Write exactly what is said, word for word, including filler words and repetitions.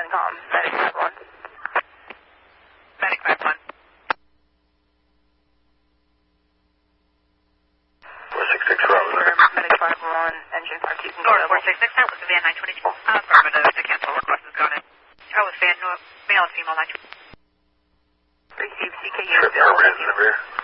com. Medic five one. Medic five one. four six six, Robert. Medic five one, engine five two. Door four six six, that was the van nine twenty-two. Affirmative, the cancel request is gone in. That was van, male and female nine twenty-two. Receive C K U. Trip, our in the rear.